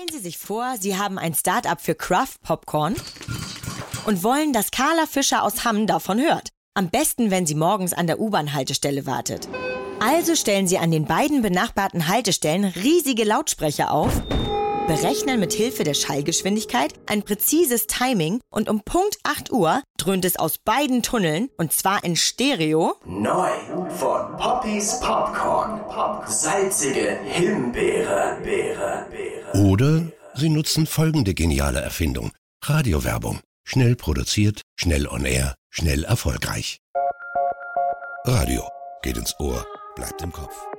Sie sich vor, Sie haben ein Start-up für Craft Popcorn und wollen, dass Carla Fischer aus Hamm davon hört. Am besten, wenn sie morgens an der U-Bahn-Haltestelle wartet. Also stellen Sie an den beiden benachbarten Haltestellen riesige Lautsprecher auf, berechnen mit Hilfe der Schallgeschwindigkeit ein präzises Timing und um Punkt 8 Uhr dröhnt es aus beiden Tunneln, und zwar in Stereo. Neu von Poppys Popcorn. Salzige Himbeere. Oder Sie nutzen folgende geniale Erfindung. Radiowerbung. Schnell produziert, schnell on air, schnell erfolgreich. Radio geht ins Ohr, bleibt im Kopf.